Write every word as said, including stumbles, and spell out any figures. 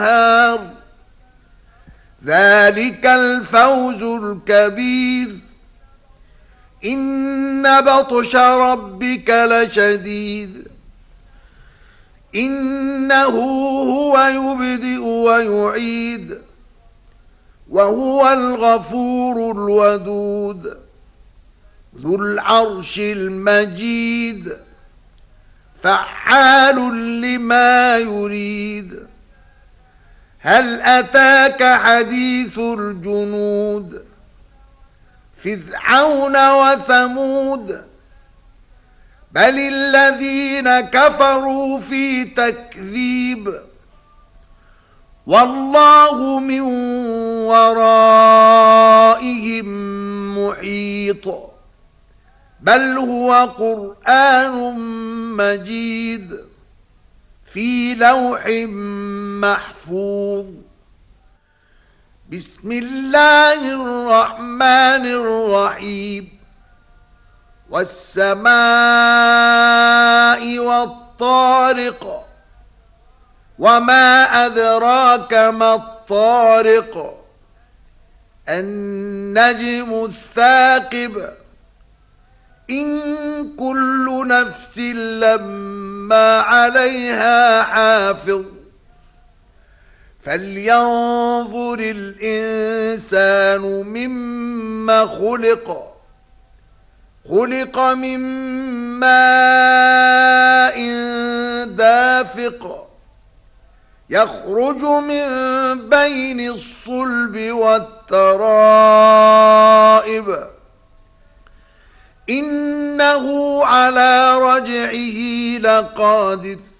والنهار ذلك الفوز الكبير. إن بطش ربك لشديد إنه هو يبدئ ويعيد وهو الغفور الودود ذو العرش المجيد فعال لما يريد. هل أتاك حديث الجنود فرعون وثمود بل الذين كفروا في تكذيب والله من ورائهم محيط بل هو قرآن مجيد في لوح محفوظ. بسم الله الرحمن الرحيم والسماء والطارق وما أدراك ما الطارق النجم الثاقب إن كل نفس لما عليها حافظ فلينظر الإنسان مما خلق خلق من ماء دافق يخرج من بين الصلب والترائب إنه على رجعه لقادر